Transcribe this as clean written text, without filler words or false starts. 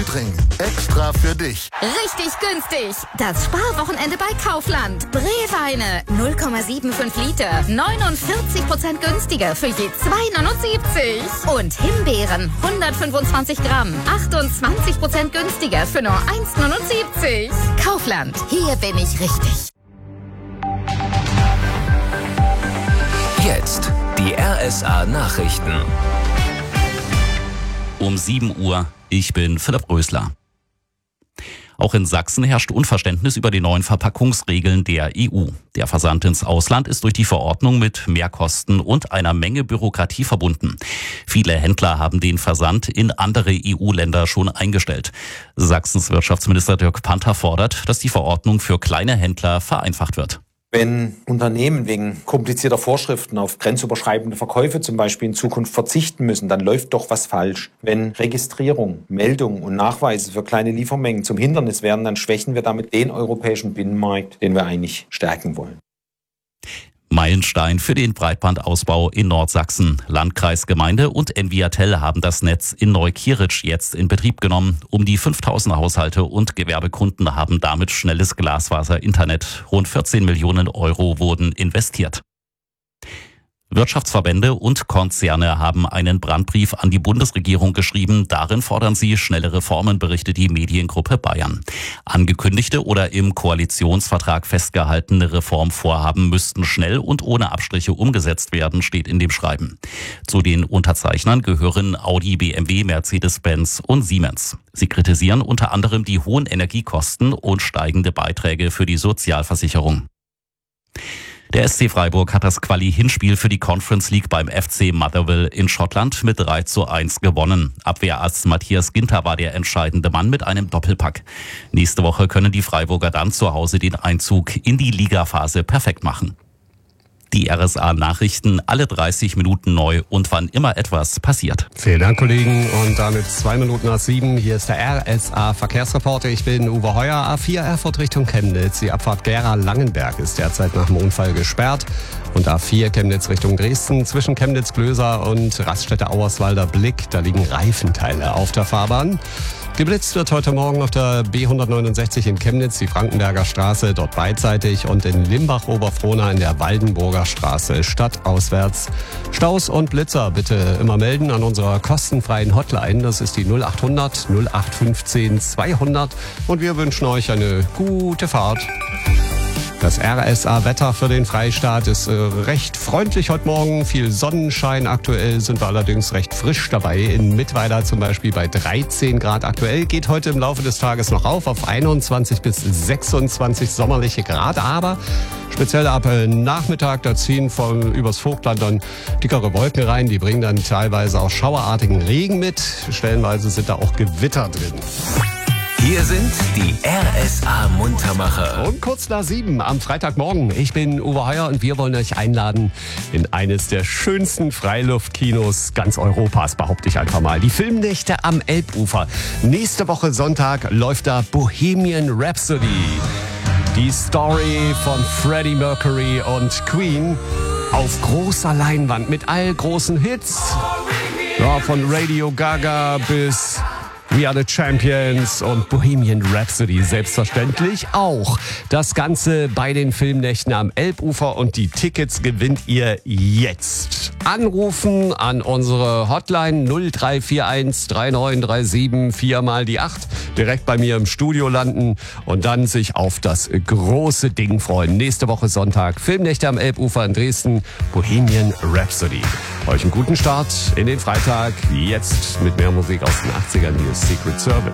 Lottering. Extra für dich. Richtig günstig. Das Sparwochenende bei Kaufland. Brewweine 0,75 Liter. 49% günstiger für je 2,79. Und Himbeeren 125 Gramm. 28% günstiger für nur 1,79. Kaufland. Hier bin ich richtig. Jetzt die RSA-Nachrichten. Um 7 Uhr, ich bin Philipp Rösler. Auch in Sachsen herrscht Unverständnis über die neuen Verpackungsregeln der EU. Der Versand ins Ausland ist durch die Verordnung mit Mehrkosten und einer Menge Bürokratie verbunden. Viele Händler haben den Versand in andere EU-Länder schon eingestellt. Sachsens Wirtschaftsminister Dirk Panther fordert, dass die Verordnung für kleine Händler vereinfacht wird. Wenn Unternehmen wegen komplizierter Vorschriften auf grenzüberschreitende Verkäufe zum Beispiel in Zukunft verzichten müssen, dann läuft doch was falsch. Wenn Registrierung, Meldung und Nachweise für kleine Liefermengen zum Hindernis werden, dann schwächen wir damit den europäischen Binnenmarkt, den wir eigentlich stärken wollen. Meilenstein für den Breitbandausbau in Nordsachsen. Landkreis, Gemeinde und Enviatel haben das Netz in Neukirch jetzt in Betrieb genommen. Um die 5000 Haushalte und Gewerbekunden haben damit schnelles Glasfaser-Internet. Rund 14 Millionen Euro wurden investiert. Wirtschaftsverbände und Konzerne haben einen Brandbrief an die Bundesregierung geschrieben. Darin fordern sie schnelle Reformen, berichtet die Mediengruppe Bayern. Angekündigte oder im Koalitionsvertrag festgehaltene Reformvorhaben müssten schnell und ohne Abstriche umgesetzt werden, steht in dem Schreiben. Zu den Unterzeichnern gehören Audi, BMW, Mercedes-Benz und Siemens. Sie kritisieren unter anderem die hohen Energiekosten und steigende Beiträge für die Sozialversicherung. Der SC Freiburg hat das Quali-Hinspiel für die Conference League beim FC Motherwell in Schottland mit 3:1 gewonnen. Abwehrarzt Matthias Ginter war der entscheidende Mann mit einem Doppelpack. Nächste Woche können die Freiburger dann zu Hause den Einzug in die Ligaphase perfekt machen. Die RSA-Nachrichten alle 30 Minuten neu und wann immer etwas passiert. Vielen Dank, Kollegen. Und damit 2:07. Hier ist der RSA-Verkehrsreporter. Ich bin Uwe Heuer. A4 Erfurt Richtung Chemnitz. Die Abfahrt Gera-Langenberg ist derzeit nach dem Unfall gesperrt. Und A4 Chemnitz Richtung Dresden. Zwischen Chemnitz-Glöser und Raststätte-Auerswalder Blick. Da liegen Reifenteile auf der Fahrbahn. Geblitzt wird heute Morgen auf der B169 in Chemnitz, die Frankenberger Straße, dort beidseitig, und in Limbach-Oberfrohna in der Waldenburger Straße, stadtauswärts. Staus und Blitzer bitte immer melden an unserer kostenfreien Hotline. Das ist die 0800 0815 200. Und wir wünschen euch eine gute Fahrt. Das RSA-Wetter für den Freistaat ist recht freundlich heute Morgen. Viel Sonnenschein. Aktuell sind wir allerdings recht frisch dabei. In Mittweiler zum Beispiel bei 13 Grad. Aktuell geht heute im Laufe des Tages noch auf 21 bis 26 sommerliche Grad. Aber speziell ab Nachmittag, da ziehen übers Vogtland dann dickere Wolken rein. Die bringen dann teilweise auch schauerartigen Regen mit. Stellenweise sind da auch Gewitter drin. Hier sind die RSA-Muntermacher. Und kurz nach 7 am Freitagmorgen. Ich bin Uwe Heuer und wir wollen euch einladen in eines der schönsten Freiluftkinos ganz Europas, behaupte ich einfach mal. Die Filmnächte am Elbufer. Nächste Woche Sonntag läuft da Bohemian Rhapsody. Die Story von Freddie Mercury und Queen auf großer Leinwand mit all großen Hits. Ja, von Radio Gaga bis We Are the Champions und Bohemian Rhapsody selbstverständlich auch. Das Ganze bei den Filmnächten am Elbufer und die Tickets gewinnt ihr jetzt. Anrufen an unsere Hotline 0341 3937 4 mal die 8. Direkt bei mir im Studio landen und dann sich auf das große Ding freuen. Nächste Woche Sonntag Filmnächte am Elbufer in Dresden, Bohemian Rhapsody. Euch einen guten Start in den Freitag. Jetzt mit mehr Musik aus den 80ern. Hier ist Secret Service.